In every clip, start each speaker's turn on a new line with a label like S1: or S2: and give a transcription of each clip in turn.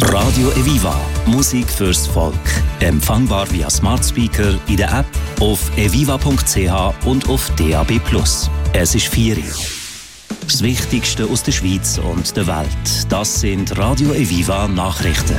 S1: Radio Eviva. Musik fürs Volk. Empfangbar via Smart Speaker in der App, auf eviva.ch und auf DAB+. Es ist 4 Uhr. Das Wichtigste aus der Schweiz und der Welt. Das sind Radio Eviva Nachrichten.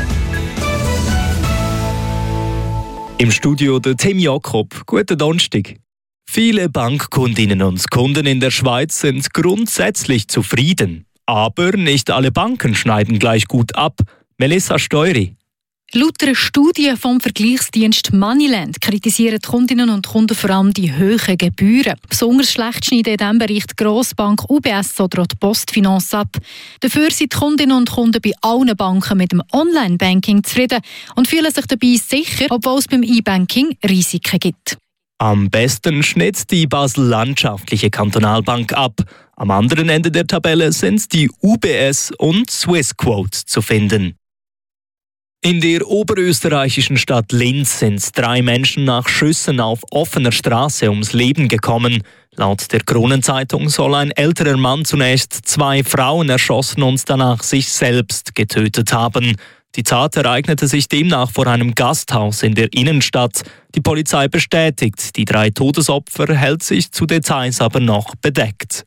S2: Im Studio der Tim Jakob. Guten Donnerstag. Viele Bankkundinnen und Kunden in der Schweiz sind grundsätzlich zufrieden. Aber nicht alle Banken schneiden gleich gut ab. Melissa Steury.
S3: Laut einer Studie vom Vergleichsdienst Moneyland kritisieren die Kundinnen und Kunden vor allem die hohen Gebühren. Besonders schlecht schneiden in diesem Bereich die Grossbank UBS oder die Postfinance ab. Dafür sind die Kundinnen und Kunden bei allen Banken mit dem Online-Banking zufrieden und fühlen sich dabei sicher, obwohl es beim E-Banking Risiken gibt.
S2: Am besten schnitt die Basel-Landschaftliche Kantonalbank ab. Am anderen Ende der Tabelle sind die UBS und Swissquote zu finden. In der oberösterreichischen Stadt Linz sind 3 Menschen nach Schüssen auf offener Straße ums Leben gekommen. Laut der Kronenzeitung soll ein älterer Mann zunächst 2 Frauen erschossen und danach sich selbst getötet haben. Die Tat ereignete sich demnach vor einem Gasthaus in der Innenstadt. Die Polizei bestätigt, die 3 Todesopfer hält sich zu Details aber noch bedeckt.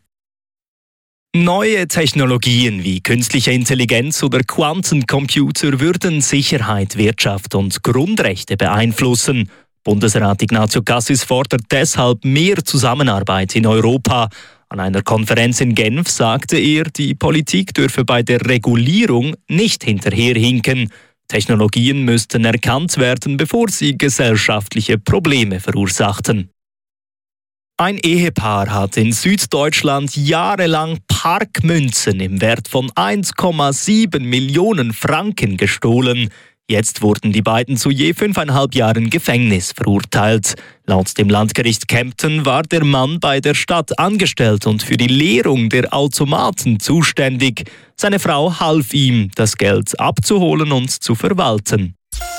S2: Neue Technologien wie künstliche Intelligenz oder Quantencomputer würden Sicherheit, Wirtschaft und Grundrechte beeinflussen. Bundesrat Ignazio Cassis fordert deshalb mehr Zusammenarbeit in Europa. An einer Konferenz in Genf sagte er, die Politik dürfe bei der Regulierung nicht hinterherhinken. Technologien müssten erkannt werden, bevor sie gesellschaftliche Probleme verursachten. Ein Ehepaar hat in Süddeutschland jahrelang Parkmünzen im Wert von 1,7 Millionen Franken gestohlen. Jetzt wurden die beiden zu je 5,5 Jahren Gefängnis verurteilt. Laut dem Landgericht Kempten war der Mann bei der Stadt angestellt und für die Leerung der Automaten zuständig. Seine Frau half ihm, das Geld abzuholen und zu verwalten.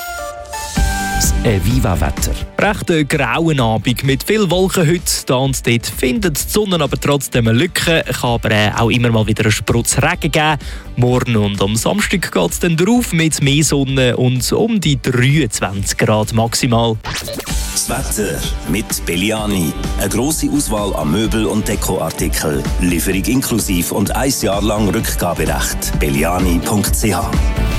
S1: Das Eviva-Wetter.
S2: Recht grauen Abend mit viel Wolken heute. Da und dort findet die Sonne aber trotzdem eine Lücke. Es kann aber auch immer mal wieder einen Sprutz Regen geben. Morgen und am Samstag geht es dann drauf mit mehr Sonne und um die 23 Grad maximal.
S1: Das Wetter mit Belliani. Eine grosse Auswahl an Möbel- und Dekoartikeln. Lieferung inklusive und 1 Jahr lang Rückgaberecht. Belliani.ch